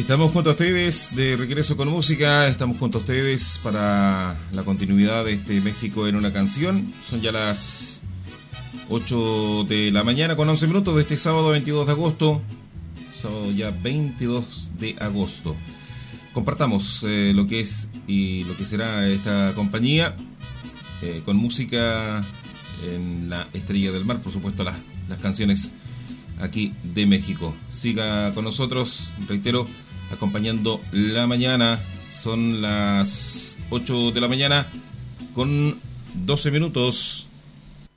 Estamos junto a ustedes de regreso con música, estamos junto a ustedes para la continuidad de este México en una canción. Son ya las 8 de la mañana con 11 minutos de este sábado 22 de agosto, sábado ya 22 de agosto. Compartamos lo que es y lo que será esta compañía con música en la Estrella del Mar, por supuesto las canciones aquí de México. Siga con nosotros, reitero, acompañando la mañana. Son las 8 de la mañana con 12 minutos.